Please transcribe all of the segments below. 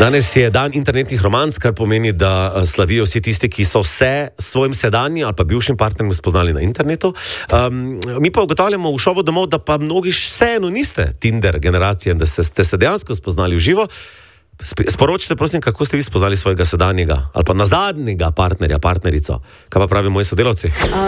Danes je dan internetnih romanc, kar pomeni, da slavijo vsi tisti, ki so se s svojim sedanjim ali pa bivšim partnerjem spoznali na internetu. Mi pa ugotavljamo v šovu domov, da pa mnogi vseeno niste Tinder generacije, da ste se dejansko spoznali v živo. Sporočite, prosim, kako ste vi spoznali svojega sedanjega ali pa nazadnjega partnerja, partnerico. Kaj pa pravijo moji sodelavci?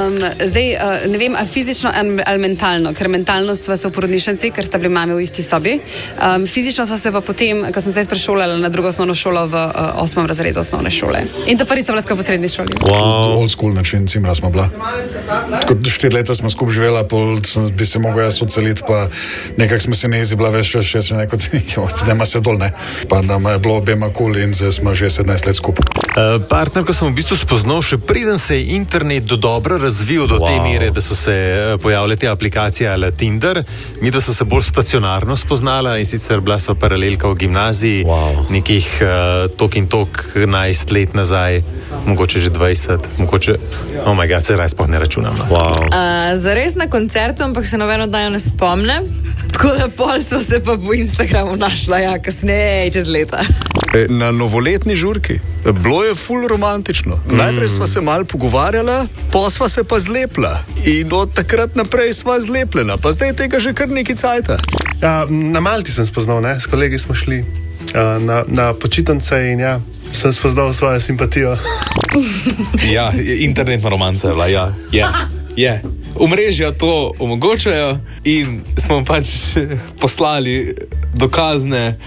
Ne vem, a fizično ali mentalno, ker mentalno sva se v porodnišnici, ker sta bili mame v isti sobi. Fizično sva se pa potem, ko sem se prešolala na drugo osnovno šolo v 8. razredu osnovne šole. In ta prvica bila skupaj v srednji šoli. Wow. Old school način, cimra smo bila. Tako 4 leta smo skupaj živela, pol bi se mogel jaz odseliti, pa nekako smo se ne izibila več čas, še se neko da se dol, ne. Pa nam je bilo obema cool in zdaj smo že 17 let skupaj. Partnerko sem v bistvu spoznal še preden se je internet dobro razvil do te mere, da so se pojavile te aplikacije ali Tinder. Mi da so se bolj stacionarno spoznala in sicer bila sva paralelka v gimnaziji, nekih tok in tok 11 let nazaj, mogoče že 20, mogoče, oh my god, se res pa ne računam. Zares na koncertu, ampak se nobeno dajo ne spomne. Tako da pol so se pa po Instagramu našla, ja, kasneje, čez leta. Na novoletni žurki. Bilo je ful romantično. Najprej sva se malo pogovarjala, pa sva se pa zlepla. In od takrat naprej sva zlepljena, pa zdaj tega že kar nekaj cajta. Na Malti sem spoznal, ne? S kolegi smo šli na počitnice in ja, sem spoznal svojo simpatijo. Ja, internetna romanca je bila, ja. Omrežja to omogočajo in smo pač poslali dokazne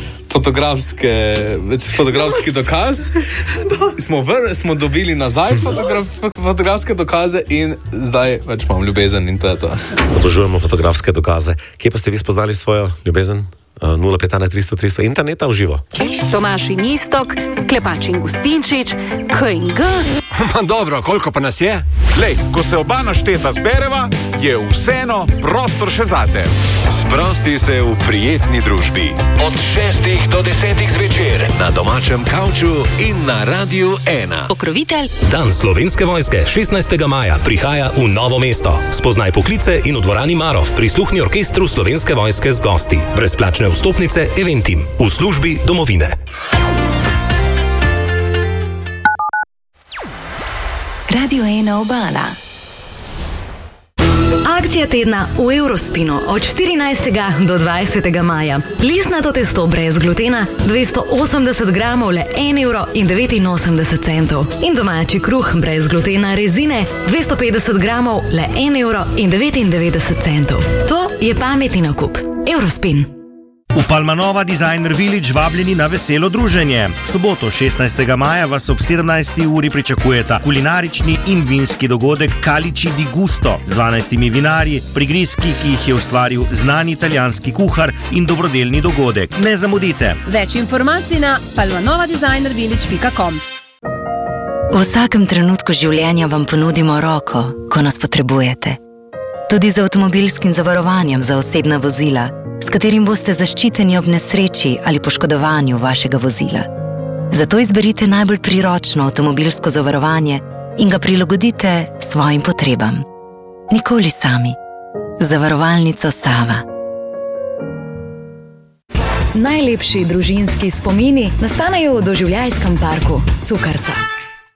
fotografski dokaz. Smo dobili nazaj fotografske dokaze in zdaj pač imam ljubezen in to je to. Obožujemo fotografske dokaze. Kje pa ste vi spoznali svojo ljubezen? 051 300 300 interneta v živo. Tomaž in Iztok, Klepač in Gustinčič, K in G. Dobro, koliko pa nas je? Lej, ko se oba našteta zbereva, je vseeno prostor še zate. Sprosti se v prijetni družbi. Od 6 do 10 zvečer na domačem kavču in na Radiu 1. Pokrovitelj. Dan Slovenske vojske 16. maja prihaja v Novo mesto. Spoznaj poklice in v dvorani Marov prisluhni orkestru Slovenske vojske z gosti. Brezplačne vstopnice Eventim v službi domovine. Radio 1 Obala. Akcija tedna v Eurospinu od 14. do 20. maja. Listnato testo brez glutena 280 gramov le 1,89 €. In domači kruh brez glutena rezine 250 gramov le 1,99 €. To je pametni nakup. Eurospin. V Palmanova Designer Village vabljeni na veselo druženje. V soboto 16. maja vas ob 17. uri pričakujeta kulinarični in vinski dogodek Calici di Gusto z 12 vinarji, prigrizki, ki jih je ustvaril znani italijanski kuhar in dobrodelni dogodek. Ne zamudite. Več informacij na palmanovadesignervillage.com. V vsakem trenutku življenja vam ponudimo roko, ko nas potrebujete. Tudi z avtomobilskim zavarovanjem za osebna vozila, s katerim boste zaščiteni ob nesreči ali poškodovanju vašega vozila. Zato izberite najbolj priročno avtomobilsko zavarovanje in ga prilagodite svojim potrebam. Nikoli sami. Zavarovalnica Sava. Najlepši družinski spomini nastanejo v doživljajskem parku Cukrca.